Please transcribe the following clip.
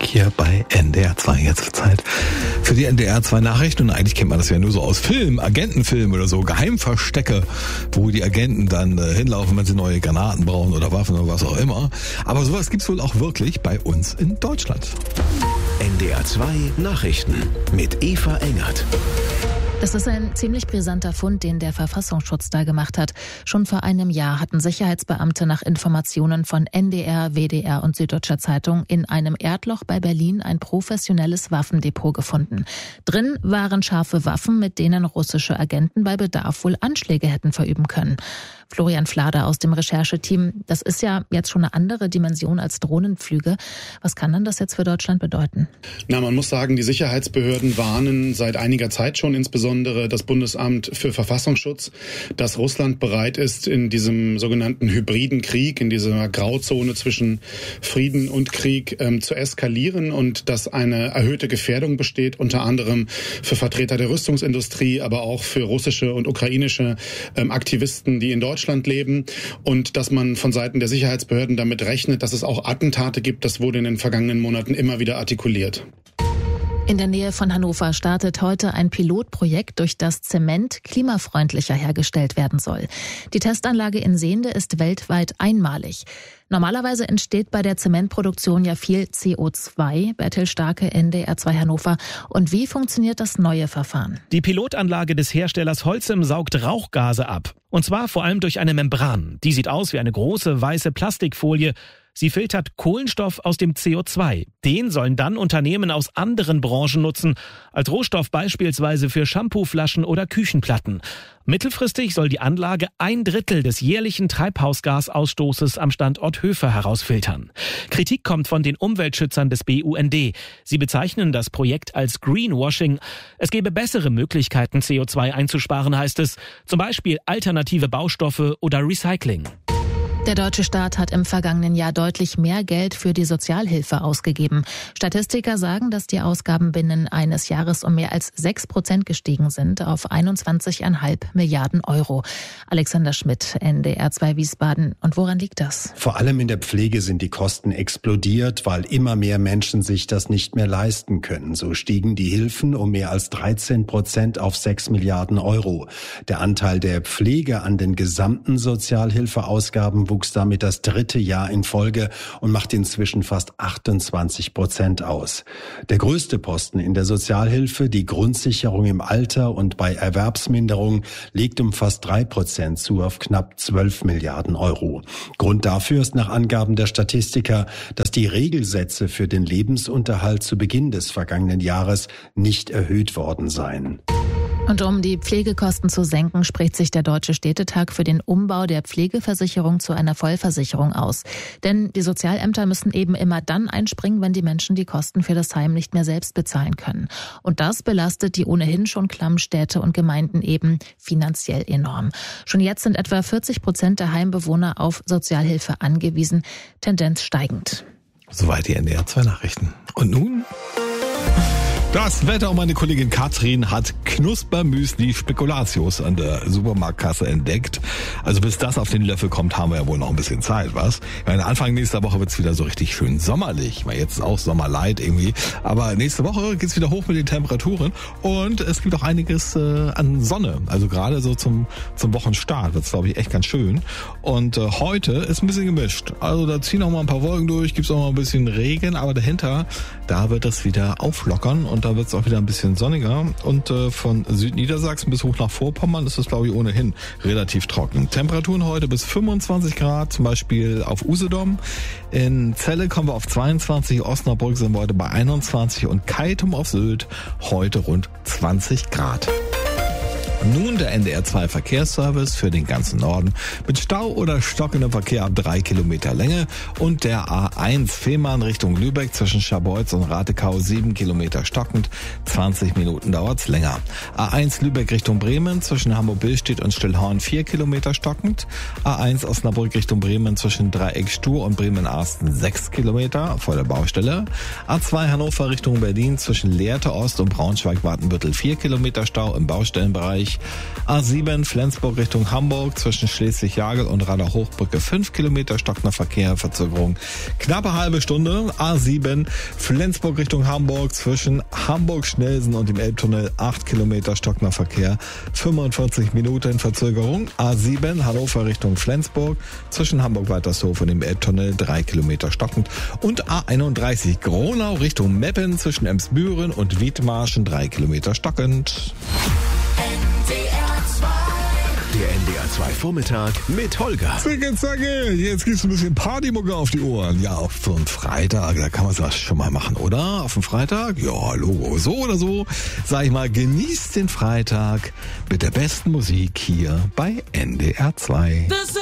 hier bei NDR 2. Jetzt Zeit für die NDR 2 Nachrichten. Und eigentlich kennt man das ja nur so aus Filmen, Agentenfilmen oder so, Geheimverstecke, wo die Agenten dann hinlaufen, wenn sie neue Granaten brauchen oder Waffen oder was auch immer. Aber sowas gibt's wohl auch wirklich bei uns in Deutschland. NDR 2 Nachrichten mit Eva Engert. Das ist ein ziemlich brisanter Fund, den der Verfassungsschutz da gemacht hat. Schon vor einem Jahr hatten Sicherheitsbeamte nach Informationen von NDR, WDR und Süddeutscher Zeitung in einem Erdloch bei Berlin ein professionelles Waffendepot gefunden. Drin waren scharfe Waffen, mit denen russische Agenten bei Bedarf wohl Anschläge hätten verüben können. Florian Flader aus dem Rechercheteam, das ist ja jetzt schon eine andere Dimension als Drohnenflüge. Was kann denn das jetzt für Deutschland bedeuten? Man muss sagen, die Sicherheitsbehörden warnen seit einiger Zeit schon, insbesondere das Bundesamt für Verfassungsschutz, dass Russland bereit ist, in diesem sogenannten hybriden Krieg, in dieser Grauzone zwischen Frieden und Krieg zu eskalieren und dass eine erhöhte Gefährdung besteht, unter anderem für Vertreter der Rüstungsindustrie, aber auch für russische und ukrainische Aktivisten, die in Deutschland leben, und dass man von Seiten der Sicherheitsbehörden damit rechnet, dass es auch Attentate gibt. Das wurde in den vergangenen Monaten immer wieder artikuliert. In der Nähe von Hannover startet heute ein Pilotprojekt, durch das Zement klimafreundlicher hergestellt werden soll. Die Testanlage in Sehnde ist weltweit einmalig. Normalerweise entsteht bei der Zementproduktion ja viel CO2. Bertil Starke, NDR 2 Hannover. Und wie funktioniert das neue Verfahren? Die Pilotanlage des Herstellers Holcim saugt Rauchgase ab. Und zwar vor allem durch eine Membran. Die sieht aus wie eine große weiße Plastikfolie. Sie filtert Kohlenstoff aus dem CO2. Den sollen dann Unternehmen aus anderen Branchen nutzen, als Rohstoff beispielsweise für Shampooflaschen oder Küchenplatten. Mittelfristig soll die Anlage 1/3 des jährlichen Treibhausgasausstoßes am Standort Höfer herausfiltern. Kritik kommt von den Umweltschützern des BUND. Sie bezeichnen das Projekt als Greenwashing. Es gebe bessere Möglichkeiten, CO2 einzusparen, heißt es. Zum Beispiel alternative Baustoffe oder Recycling. Der deutsche Staat hat im vergangenen Jahr deutlich mehr Geld für die Sozialhilfe ausgegeben. Statistiker sagen, dass die Ausgaben binnen eines Jahres um mehr als 6% gestiegen sind auf 21,5 Milliarden Euro. Alexander Schmidt, NDR 2 Wiesbaden. Und woran liegt das? Vor allem in der Pflege sind die Kosten explodiert, weil immer mehr Menschen sich das nicht mehr leisten können. So stiegen die Hilfen um mehr als 13% auf 6 Milliarden Euro. Der Anteil der Pflege an den gesamten Sozialhilfeausgaben wuchs damit das 3. Jahr in Folge und macht inzwischen fast 28% aus. Der größte Posten in der Sozialhilfe, die Grundsicherung im Alter und bei Erwerbsminderung, legt um fast 3% zu auf knapp 12 Milliarden Euro. Grund dafür ist nach Angaben der Statistiker, dass die Regelsätze für den Lebensunterhalt zu Beginn des vergangenen Jahres nicht erhöht worden seien. Und um die Pflegekosten zu senken, spricht sich der Deutsche Städtetag für den Umbau der Pflegeversicherung zu einer Vollversicherung aus. Denn die Sozialämter müssen eben immer dann einspringen, wenn die Menschen die Kosten für das Heim nicht mehr selbst bezahlen können. Und das belastet die ohnehin schon klammen Städte und Gemeinden eben finanziell enorm. Schon jetzt sind etwa 40% der Heimbewohner auf Sozialhilfe angewiesen, Tendenz steigend. Soweit die NDR 2 Nachrichten. Und nun? Das Wetter, und meine Kollegin Katrin hat Knuspermüsli Spekulatius an der Supermarktkasse entdeckt. Also bis das auf den Löffel kommt, haben wir ja wohl noch ein bisschen Zeit, was? Ich meine, Anfang nächster Woche wird's wieder so richtig schön sommerlich. Weil jetzt ist auch Sommerlight irgendwie. Aber nächste Woche geht's wieder hoch mit den Temperaturen. Und es gibt auch einiges an Sonne. Also gerade so zum Wochenstart wird's, glaube ich, echt ganz schön. Und heute ist ein bisschen gemischt. Also da ziehen auch mal ein paar Wolken durch, gibt's auch mal ein bisschen Regen. Aber dahinter, da wird das wieder auflockern. Und da wird es auch wieder ein bisschen sonniger. Und von Südniedersachsen bis hoch nach Vorpommern ist es, glaube ich, ohnehin relativ trocken. Temperaturen heute bis 25 Grad, zum Beispiel auf Usedom. In Celle kommen wir auf 22, Osnabrück sind wir heute bei 21 und Keitum auf Sylt heute rund 20 Grad. Nun der NDR 2 Verkehrsservice für den ganzen Norden mit Stau oder stockendem Verkehr ab 3 Kilometer Länge und der A1 Fehmarn Richtung Lübeck zwischen Scharbeutz und Ratekau 7 Kilometer stockend, 20 Minuten dauert's länger. A1 Lübeck Richtung Bremen zwischen Hamburg-Billstedt und Stillhorn 4 Kilometer stockend. A1 Osnabrück Richtung Bremen zwischen Dreieck-Stur und Bremen-Arsten 6 Kilometer vor der Baustelle. A2 Hannover Richtung Berlin zwischen Lehrte Ost und Braunschweig-Watenbüttel 4 Kilometer Stau im Baustellenbereich. A30. A7 Flensburg Richtung Hamburg zwischen Schleswig-Jagel und Rader-Hochbrücke 5 Kilometer stockender Verkehr, Verzögerung knappe halbe Stunde. A7 Flensburg Richtung Hamburg zwischen Hamburg-Schnelsen und dem Elbtunnel 8 Kilometer stockender Verkehr, 45 Minuten Verzögerung. A7 Hannover Richtung Flensburg zwischen Hamburg-Waltershof und dem Elbtunnel 3 Kilometer stockend. Und A31 Gronau Richtung Meppen zwischen Emsbüren und Wiedmarschen 3 Kilometer stockend. Der NDR 2 Vormittag mit Holger. Zacke, jetzt gibt's ein bisschen Partymucke auf die Ohren. Ja, auf so einen Freitag, da kann man das schon mal machen, oder? Auf einen Freitag? Ja, Logo. So oder so, sag ich mal, genießt den Freitag mit der besten Musik hier bei NDR 2.